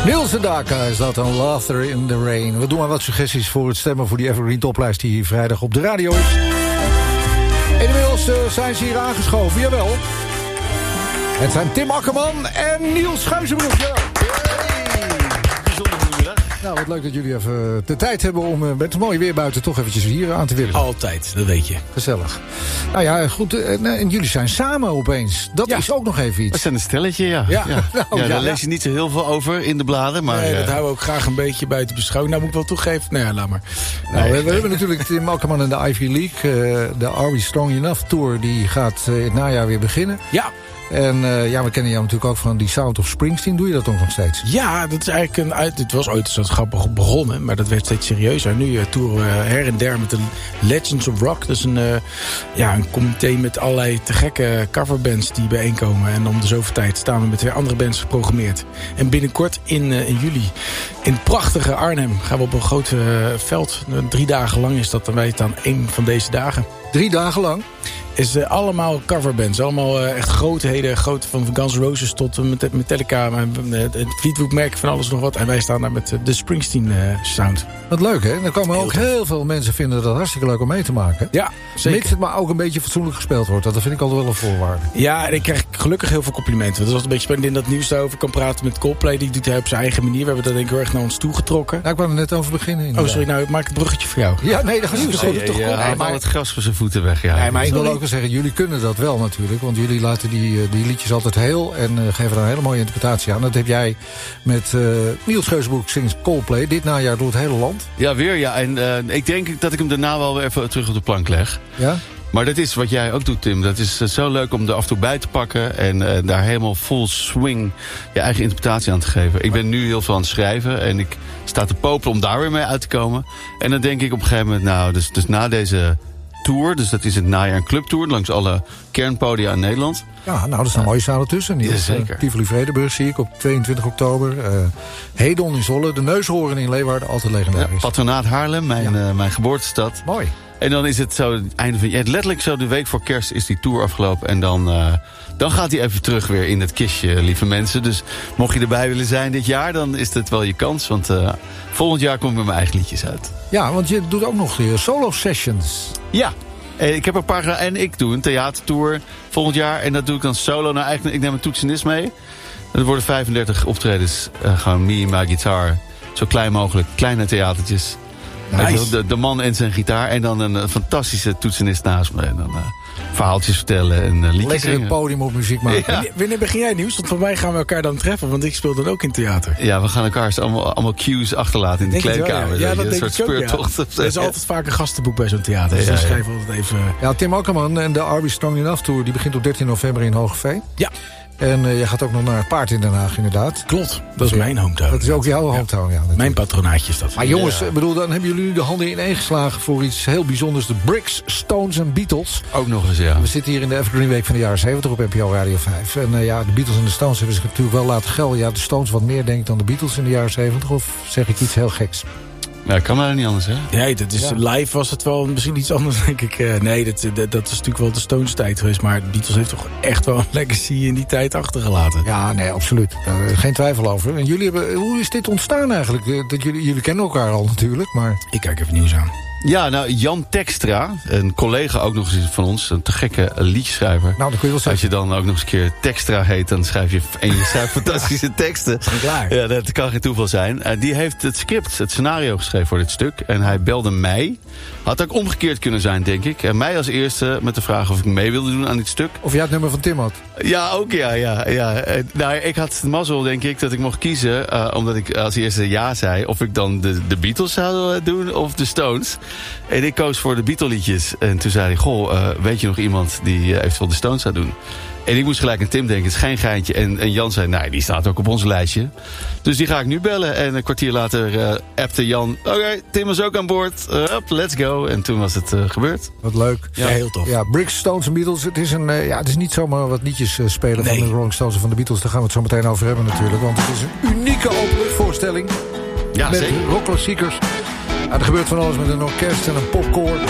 Niels Sedaka is dat, een Laughter in the Rain. We doen maar wat suggesties voor het stemmen voor die Evergreen toplijst die hier vrijdag op de radio is. Inmiddels zijn ze hier aangeschoven, jawel. Het zijn Tim Akkerman en Niels Schuizenbroek. Ja. Nou, wat leuk dat jullie even de tijd hebben om met het mooie weer buiten toch eventjes hier aan te willen. Altijd, dat weet je. Gezellig. Nou ja, goed. En jullie zijn samen opeens. Dat is ook nog even iets. We zijn een stelletje, ja. Daar lees je niet zo heel veel over in de bladen. Maar, nee, dat houden we ook graag een beetje buiten beschouwing. Nou, moet ik wel toegeven. Nou ja, laat maar. Nou, we hebben natuurlijk Tim Akkerman en de Ivy League. De Are We Strong Enough Tour. Die gaat in het najaar weer beginnen. Ja. En we kennen jou natuurlijk ook van die Sound of Springsteen. Doe je dat ook nog steeds? Ja, dat is eigenlijk het was ooit zo grappig begonnen, maar dat werd steeds serieuzer. Nu toeren we her en der met de Legends of Rock. Dat is een comité met allerlei te gekke coverbands die bijeenkomen. En om de zoveel tijd staan we met 2 andere bands geprogrammeerd. En binnenkort in juli in prachtige Arnhem gaan we op een groot veld. 3 dagen lang is dat. En wij staan 1 van deze dagen. 3 dagen lang? Is allemaal coverbands. Allemaal echt grootheden. Groot van Guns N' Roses tot Metallica. Fleetwood Mac, van alles nog wat. En wij staan daar met de Springsteen sound. Wat leuk, hè? Dan komen ook heel veel mensen vinden dat hartstikke leuk om mee te maken. Ja, zeker. Mits het maar ook een beetje fatsoenlijk gespeeld wordt. Dat vind ik altijd wel een voorwaarde. Ja, en ik krijg gelukkig heel veel complimenten. Dat was een beetje spannend in dat nieuws daarover kan praten met Coldplay. Die doet hij op zijn eigen manier. We hebben dat denk ik heel erg naar ons toe getrokken. Nou, ik wou er net over beginnen. Inderdaad. Oh, sorry. Nou, ik maak het bruggetje voor jou. Ja, nee, dat gaat niet. Hij haalt al het gras voor zijn voeten weg. Ja. Nee, maar ik wil ook wel zeggen, jullie kunnen dat wel natuurlijk. Want jullie laten die liedjes altijd heel en geven er een hele mooie interpretatie aan. Dat heb jij met Niels Schuizenbroek sinds Coldplay. Dit najaar door het hele land. Ja, weer. Ja. En ik denk dat ik hem daarna wel weer even terug op de plank leg. Ja? Maar dat is wat jij ook doet, Tim. Dat is zo leuk om er af en toe bij te pakken. En daar helemaal full swing je eigen interpretatie aan te geven. Ik ben nu heel veel aan het schrijven. En ik sta te popelen om daar weer mee uit te komen. En dan denk ik op een gegeven moment, nou, dus na deze tour, dus dat is het najaar een clubtour langs alle kernpodia in Nederland. Ja, nou, er staan mooie zalen tussen. Ja, zeker. Tivoli Vredenburg zie ik op 22 oktober. Hedon in Zwolle, de Neushoorn in Leeuwarden, altijd legendarisch. Ja, Patronaat Haarlem, mijn geboortestad. Mooi. En dan is het zo, het einde van letterlijk zo de week voor kerst is die tour afgelopen. En dan gaat hij even terug weer in het kistje, lieve mensen. Dus mocht je erbij willen zijn dit jaar, dan is dat wel je kans. Want volgend jaar kom ik met mijn eigen liedjes uit. Ja, want je doet ook nog solo sessions. Ja. Ik heb een paar gedaan en ik doe een theatertour volgend jaar. En dat doe ik dan solo. Nou, eigenlijk, ik neem een toetsenist mee. Er worden 35 optredens. Gewoon me en mijn gitaar. Zo klein mogelijk. Kleine theatertjes. Nice. De man en zijn gitaar. En dan een fantastische toetsenist naast me. En dan verhaaltjes vertellen en liedjes lekker zingen. Het podium op muziek maken. Ja. Wanneer begin jij nieuws? Want voor mij gaan we elkaar dan treffen. Want ik speel dan ook in theater. Ja, we gaan elkaar allemaal cues achterlaten in de kleedkamer. Ja, dat een soort speurtocht. Ja. Er is altijd vaak een gastenboek bij zo'n theater. Dus dan schrijven we altijd even. Ja, Tim Akkerman en de Are We Strong Enough Tour die begint op 13 november in Hogeveen. Ja. En jij gaat ook nog naar het paard in Den Haag, inderdaad. Klopt, dat is mijn hometown. Dat is ook jouw hometown, ja. Mijn patronaatje is dat. Maar jongens, bedoel, dan hebben jullie nu de handen ineengeslagen voor iets heel bijzonders. De Bricks, Stones en Beatles. Ook nog eens, ja. We zitten hier in de Evergreen Week van de jaren 70 op NPO Radio 5. En de Beatles en de Stones hebben zich natuurlijk wel laten gelden. Ja, de Stones wat meer denk ik dan de Beatles in de jaren 70. Of zeg ik iets heel geks? Ja, kan maar niet anders, hè? Nee, dat is, live was het wel misschien iets anders, denk ik. Nee, dat is natuurlijk wel de Stones tijd geweest. Maar de Beatles heeft toch echt wel een legacy in die tijd achtergelaten. Ja, nee, absoluut. Geen twijfel over. En jullie hebben, hoe is dit ontstaan eigenlijk? Dat jullie kennen elkaar al natuurlijk, maar... Ik kijk even nieuws aan. Ja, nou, Jan Tekstra, een collega ook nog eens van ons, een te gekke liedjeschrijver. Nou, dat kun je wel zeggen. Als je dan ook nog eens een keer Tekstra heet, dan schrijf je en je schrijft fantastische teksten. Dat is klaar. Ja, dat kan geen toeval zijn. Die heeft het script, het scenario geschreven voor dit stuk. En hij belde mij. Had ook omgekeerd kunnen zijn, denk ik. En mij als eerste met de vraag of ik mee wilde doen aan dit stuk. Of jij het nummer van Tim had. Ja, ook ja. Nou, ik had de mazzel, denk ik, dat ik mocht kiezen. Omdat ik als eerste ja zei. Of ik dan de Beatles zou doen of de Stones. En ik koos voor de Beatle-liedjes. En toen zei hij, goh, weet je nog iemand die eventueel de Stones zou doen? En ik moest gelijk aan Tim denken, het is geen geintje. En Jan zei, nee, die staat ook op ons lijstje. Dus die ga ik nu bellen. En een kwartier later appte Jan, oké, Tim is ook aan boord. Let's go. En toen was het gebeurd. Wat leuk. Ja, heel tof. Ja, Bricks, Stones en Beatles. Het is niet zomaar wat liedjes spelen van de Rolling Stones en van de Beatles. Daar gaan we het zo meteen over hebben natuurlijk. Want het is een unieke openluchtvoorstelling. Ja, met zeker. rockklassiekers. Ja, er gebeurt van alles met een orkest en een popkoor.